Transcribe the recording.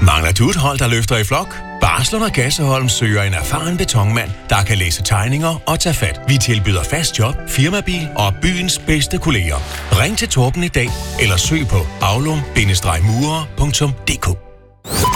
Mangler du et hold, der løfter i flok? Barsler og Gasseholm søger en erfaren betonmand, der kan læse tegninger og tage fat. Vi tilbyder fast job, firmabil og byens bedste kolleger. Ring til Torben i dag, eller søg på aulum-murer.dk.